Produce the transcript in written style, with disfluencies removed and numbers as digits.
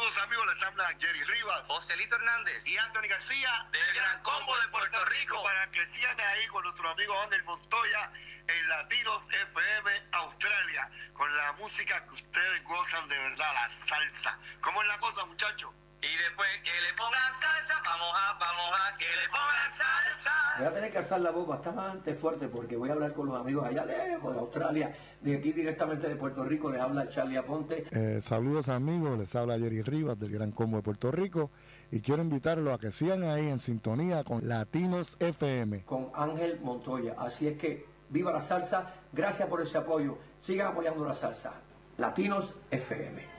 Saludos amigos, les habla Jerry Rivas, Joselito Hernández y Anthony García del Gran Combo de Puerto Rico. Para que sigan ahí con nuestro amigo Ángel Montoya en Latinos FM Australia, con la música que ustedes gozan de verdad, la salsa. ¿Cómo es la cosa, muchachos? Y después que le pongan salsa, vamos a que le pongan salsa. Voy a tener que alzar la voz bastante fuerte porque voy a hablar con los amigos allá lejos de Australia. De aquí directamente de Puerto Rico les habla Charlie Aponte. Saludos amigos, les habla Jerry Rivas del Gran Combo de Puerto Rico y quiero invitarlos a que sigan ahí en sintonía con Latinos FM. Con Ángel Montoya. Así es que viva la salsa, gracias por ese apoyo. Sigan apoyando la salsa. Latinos FM.